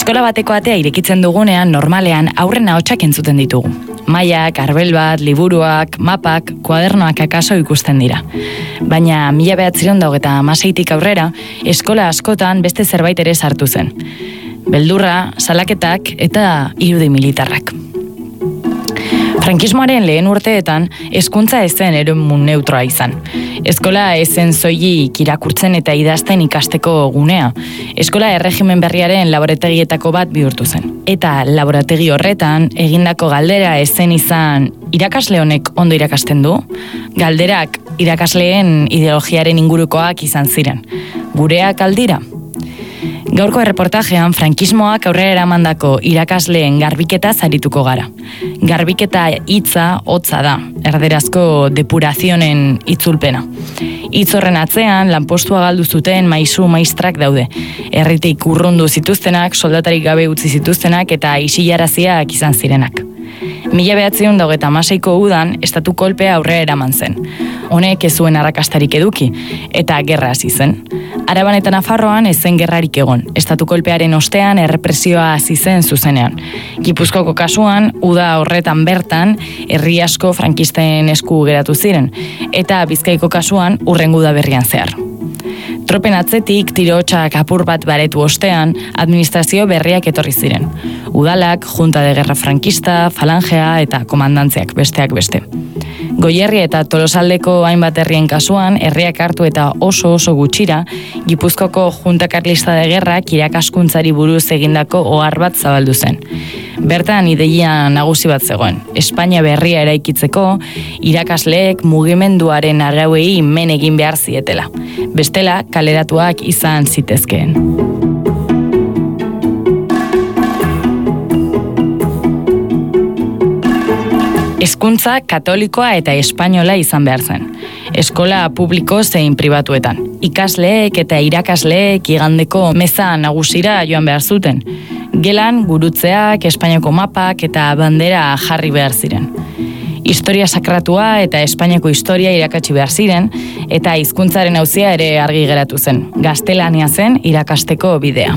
Eskola bateko atea irekitzen dugunean normalean aurren ahotsak entzuten ditugu. Mailak, arbel bat, liburuak, mapak, kuadernoak akaso ikusten dira. Baina 1996tik aurrera, eskola askotan beste zerbait ere sartu zen. Beldurra, salaketak eta irudi militarrak. Frankismoaren lehen urteetan, hezkuntza ez zen eremu neutroa izan. Eskola ez zen soilik irakurtzen eta idazten ikasteko gunea. Eskola erregimen berriaren laborategietako bat bihurtu zen. Eta laborategi horretan, egindako galdera ez zen izan, irakasle honek ondo irakasten du? Galderak irakasleen ideologiaren ingurukoak izan ziren. Gureak aldira? Gaurko erreportajean frankismoak aurrera eramandako irakasleen garbiketaz arituko gara. Garbiketa hitza hotza da, erderazko depurazionen itzulpena. Hitz horren atzean lanpostua galdu zuten maisu maistrak daude. Herritik urrundu zituztenak, soldatarik gabe utzi zituztenak eta isilaraziak izan zirenak. 1996ko udan estatu kolpea aurrera eraman zen. Honek ez zuen arrakastarik eduki eta gerra hasi zen. Araban eta Nafarroan ez zen gerrarik egon. Estatu kolpearen ostean errepresioa hasi zen zuzenean. Gipuzkoako kasuan, uda horretan bertan, herri asko frankisten esku geratu ziren, eta Bizkaiko kasuan hurrengo udaberrian zehar. Tropen atzetik tirotsak apur bat baretu ostean, administrazio berriak etorri ziren. Udalak, Junta de Guerra Frankista, Falangea eta komandantziak besteak beste. Goierri eta Tolosaldeko hainbat herrien kasuan, herriak hartu eta oso gutxira, Gipuzkoko Junta Karlista de Guerrak irakaskuntzari buruz egindako ohar bat zabaldu zen. Bertan ideia nagusi bat zegoen. Espainia berria eraikitzeko, irakasleek mugimenduaren arauei men egin behar zietela. Bestela, kaleratuak izan zitezkeen. Hezkuntza katolikoa eta espainola izan behar zen. Eskola publiko zein pribatuetan. Ikasleek eta irakasleek igandeko meza nagusira joan behar zuten. Gelan gurutzeak, Espainiako mapak eta bandera jarri behar ziren. Historia sakratua eta Espainiako historia irakatsi behar ziren, eta hizkuntzaren auzia ere argi geratu zen. Gaztelania zen irakasteko bidea.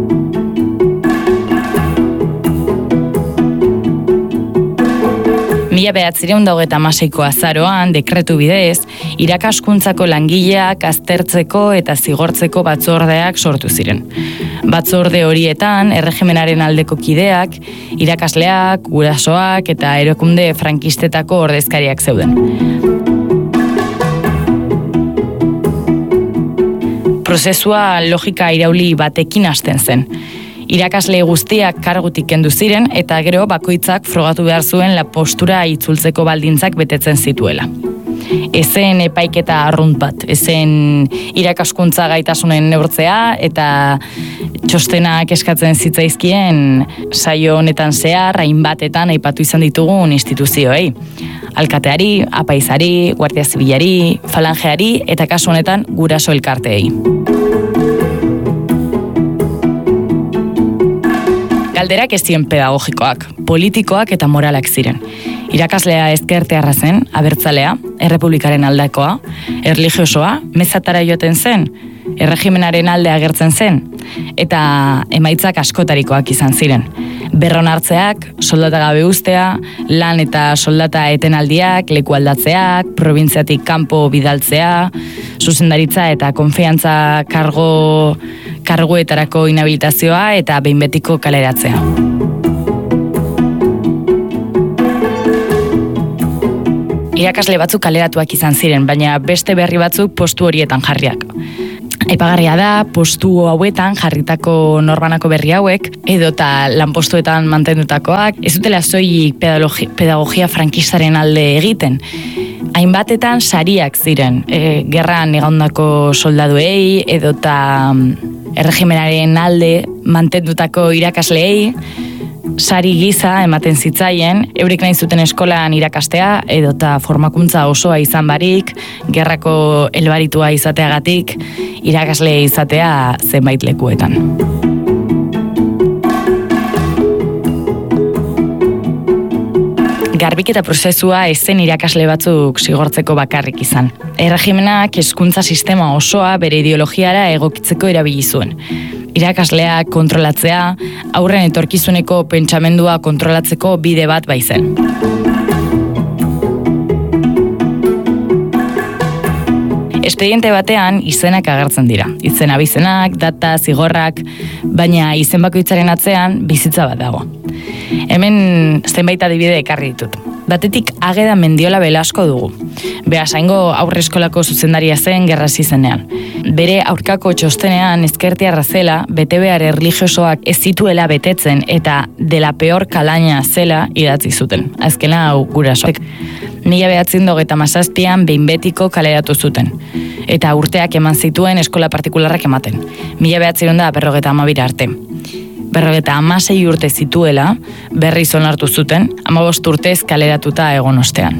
Mila 1996ko azaroan, dekretu bidez, irakaskuntzako langileak aztertzeko eta zigortzeko batzordeak sortu ziren. Batzorde horietan, erregimenaren aldeko kideak, irakasleak, gurasoak eta erakunde frankistetako ordezkariak zeuden. Prozesua logika irauli batekin hasten zen. Irakasle guztiak kargutik kendu ziren eta gero bakoitzak frogatu behar zuen postura itzultzeko baldintzak betetzen zituela. Ezen epaiketa arrunt bat, ezen irakaskuntza gaitasunen neurtzea eta txostenak eskatzen zitzaizkien saio honetan zehar hainbatetan aipatu izan ditugun instituzioei. Alkateari, apaizari, guardia zibilari, falangeari eta kasu honetan guraso elkarteei. Galderak ez ziren pedagogikoak, politikoak eta moralak ziren. Irakaslea ezkertearra zen, abertzalea, errepublikaren aldakoa, erlijiosoa, mezatara joaten zen, erregimenaren alde agertzen zen, eta emaitzak askotarikoak izan ziren. Berronartzeak, soldata gabe uztea, lan eta soldata etenaldiak, leku aldatzeak, probintziatik kanpo bidaltzea, zuzendaritza eta konfiantza karguetarako inhabilitazioa eta behin betiko kaleratzea. Irakasle batzuk kaleratuak izan ziren, baina beste berri batzuk postu horietan jarriak. Aipagarria da, postu hauetan jarritako norbanako berri hauek, edota lanpostuetan mantendutakoak, ez dutela soilik pedagogia frankistaren alde egiten. Hainbatetan sariak ziren, gerran egondako soldaduei, edota erregimenaren alde mantendutako irakasleei, sari giza ematen zitzaien, eurik nahi zuten eskolan irakastea, edota formakuntza osoa izan barik, gerrako helbaritua izateagatik, irakasle izatea zenbait lekuetan. Garbiketa prozesua ez zen irakasle batzuk zigortzeko bakarrik izan. Erregimenak hezkuntza sistema osoa bere ideologiara egokitzeko erabili zuen. Irakasleak kontrolatzea, aurren etorkizuneko pentsamendua kontrolatzeko bide bat baizen. Espediente batean izenak agertzen dira. Izen abizenak, data, zigorrak, baina izen bakoitzaren atzean bizitza bat dago. Hemen zenbait adibide ekarri ditut. Batetik Ageda Mendiola Belasko dugu. Beasaingo aurreskolako zuzendaria zen gerra hasi zenean. Bere aurkako txostenean ezkertiarra zela, betebehar erlijiosoak ez zituela betetzen eta dela peor kalaina zela idatzi zuten. Azkena hau gurasoek. 1957an behin betiko kaleratu zuten. Eta urteak eman zituen eskola partikularrak ematen. 1952 arte. 56 urte zituela, berriz onartu zuten, 15 urtez kaleratuta egon ostean.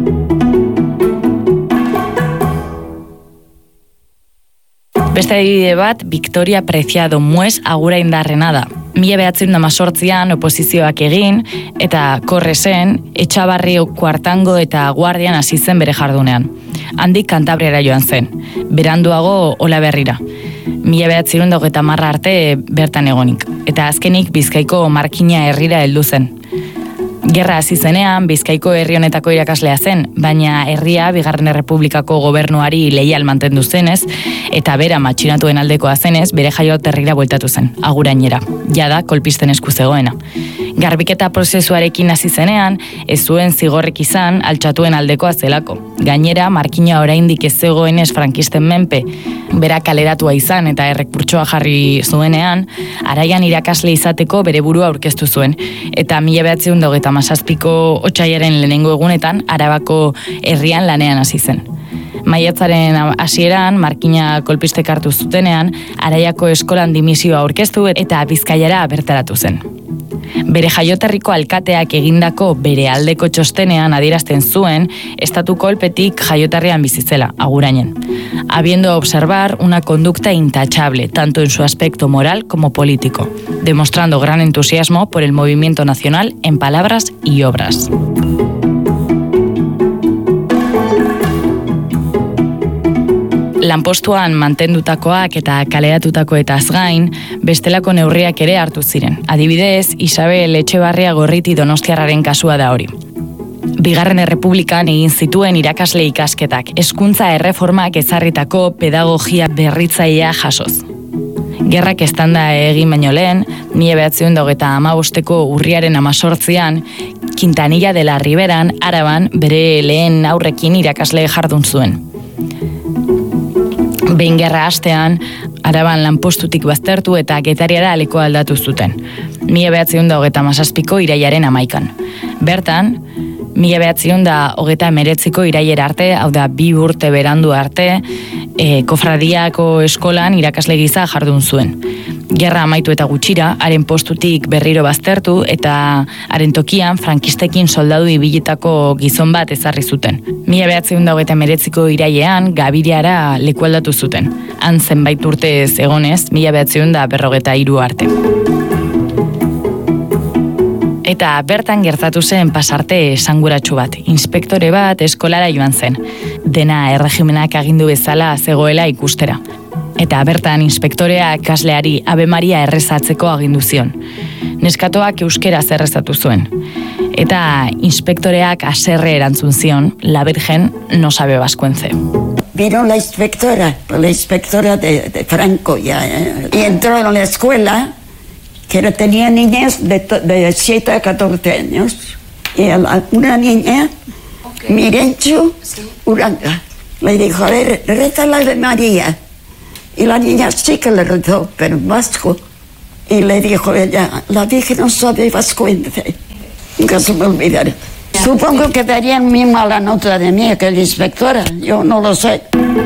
Beste adibide bat, Victoria Preciado Muez Aguraindarrena da. 1918an oposizioak egin eta Korresen, Etxabarrio Kuartango eta Guardian hasi zen bere jardunean. Handik Kantabriara joan zen, beranduago Olaberrira. 1930 arte bertan egonik, eta azkenik Bizkaiko Markina herrira heldu zen. Gerra hasi zenean Bizkaiko herri honetako irakaslea zen, baina herria Bigarren Errepublikako gobernuari leial mantendu zenez, eta bera matxinatuen aldekoa zenez, bere jaioterrira bueltatu zen, Agurainera, jada kolpisten esku zegoena. Garbiketa prozesuarekin hasi zenean, ez zuen zigorrik izan altxatuen aldekoa zelako. Gainera, Markina oraindik ez zegoenez frankisten menpe, bera kaleratua izan eta errekurtsoa jarri zuenean, araian irakasle izateko bere burua aurkeztu zuen, eta 1937ko otsaiaren lehenengo egunetan Arabako herrian lanean hasi zen. Maiatzaren hasieran Markina kolpistek hartu zutenean, Araiako eskolan dimisioa aurkeztu eta Bizkaiara bertaratu zen. Bere jaioterriko alkateak egindako bere aldeko txostenean adierazten zuen estatu kolpetik jaioterrian bizitzela, Agurainen, habiendo observar una conducta intachable, tanto en su aspecto moral como político, demostrando gran entusiasmo por el movimiento nacional en palabras y obras. Lanpostuan mantendutakoak eta kaleratutakoetaz gain, bestelako neurriak ere hartu ziren. Adibidez, Isabel Etxebarria Gorriti donostiarraren kasua da hori. Bigarren Errepublikan egin zituen irakasle ikasketak, hezkuntza erreformak ezarritako pedagogia berritzailea jasoz. Gerrak eztanda egin baino lehen, 1935ko urriaren 18an, Quintanilla de la Riberan, Araban, bere lehen aurrekin irakasle jardun zuen. Behin gerra hastean, Araban lanpostutik baztertu eta Getariara lekoa aldatu zuten. 1937ko irailaren 11an. Bertan, 1939ko irailera arte, hau da 2 urte berandu arte, Kofradiako eskolan irakasle gisa jardun zuen. Gerra amaitu eta gutxira, haren postutik berriro baztertu eta haren tokian frankistekin soldadu ibilitako gizon bat ezarri zuten. 1939ko irailean Gabiriara lekualdatu zuten. Han zenbait urtez egonez, 1943 arte. Eta bertan gertatu zen pasarte esanguratsu bat, inspektore bat eskolara joan zen. Dena erregimenak agindu bezala zegoela ikustera. Eta bertan inspektoreak ikasleari Ave Maria errezatzeko agindu zion. Neskatoak euskeraz errezatu zuen. Eta inspektoreak haserre erantzun zion, la Virgen no sabe vascuence. Vino la inspectora de Franco ya, y entró en la escuela, que tenía niñas de 7 a 14 años, y una niña, Mirenchu Uranga, le dijo, a ver, reza la Ave María. Y la niña sí que le rezó, pero en vasco. Y le dijo ella, la Virgen no sabe vascuence. Nunca se me olvidará. Supongo que darían muy mala nota de mí, que la inspectora, yo no lo sé.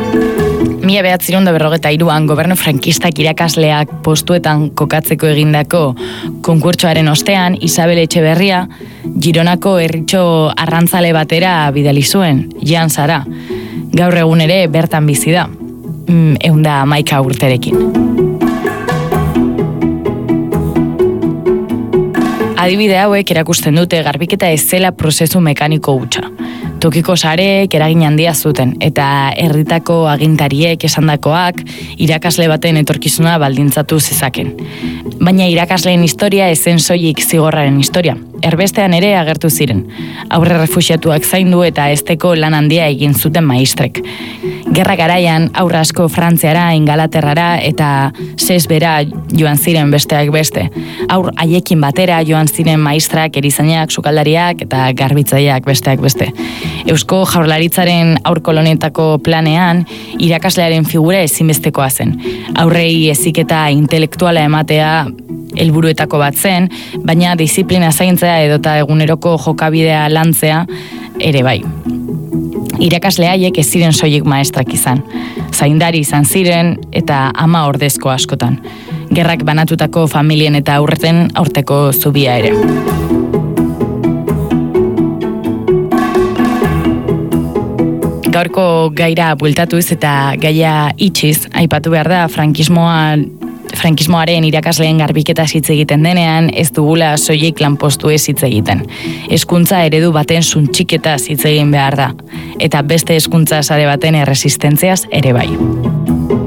1943an gobernu frankistak irakasleak postuetan kokatzeko egindako konkurtsoaren ostean, Isabel Etxeberria Gironako herritxo arrantzale batera bidali zuen, Jan Sara. Gaur egun ere bertan bizi da, 111 urterekin. Adibide hauek erakusten dute garbiketa ez zela prozesu mekaniko hutsa. Tokiko sareek eragin handia zuten, eta herritako agintariek esandakoak irakasle baten etorkizuna baldintzatu zezaken. Baina irakasleen historia ezen soilik zigorraren historia. Erbestean ere agertu ziren. Aurre refuxiatuak zaindu eta hezteko lan handia egin zuten maistrek. Gerra garaian aurre asko Frantziara, Ingalaterrara eta Sesbera joan ziren besteak beste. Aur haiekin batera joan ziren maistrak, erizainak, sukaldariak eta garbitzaileak besteak beste. Eusko Jaurlaritzaren aurkolonietako planean irakaslearen figura ezinbestekoa zen. Aurrei heziketa intelektuala ematea helburuetako bat zen, baina disiplina zaintzea edota eguneroko jokabidea lantzea ere bai. Irakasle haiek ez ziren soilik maestrak izan. Zaindari izan ziren eta ama ordezko askotan. Gerrak banatutako familien eta aurreten aurteko zubia ere. Gaurko gaira bueltatuz eta gaia itxiz, aipatu behar da frankismoaren irakasleen garbiketa hitz egiten denean, ez dugula soilik lanpostuez hitz egiten. Hezkuntza eredu baten suntxiketaz hitz egin behar da, eta beste hezkuntza sare baten erresistentziaz ere bai.